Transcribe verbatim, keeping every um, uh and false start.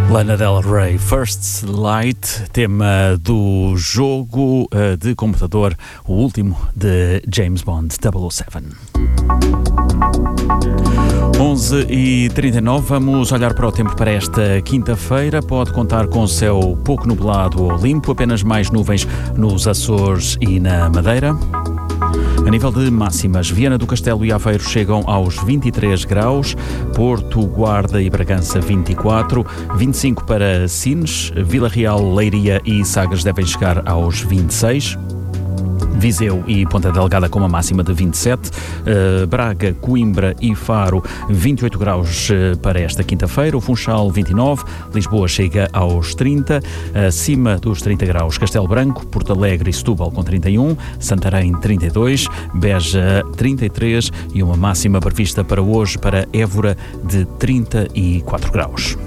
Lana Del Rey, First Light, tema do jogo uh, de computador, o último de James Bond double oh seven. onze e trinta e nove, vamos olhar para o tempo para esta quinta-feira. Pode contar com céu pouco nublado ou limpo, apenas mais nuvens nos Açores e na Madeira. A nível de máximas, Viana do Castelo e Aveiro chegam aos vinte e três graus, Porto, Guarda e Bragança vinte e quatro, vinte e cinco para Sines, Vila Real, Leiria e Sagres devem chegar aos vinte e seis. Viseu e Ponta Delgada com uma máxima de vinte e sete, uh, Braga, Coimbra e Faro vinte e oito graus uh, para esta quinta-feira, o Funchal vinte e nove, Lisboa chega aos trinta, acima dos trinta graus Castelo Branco, Porto Alegre e Setúbal com trinta e um, Santarém trinta e dois, Beja trinta e três e uma máxima prevista para hoje para Évora de trinta e quatro graus.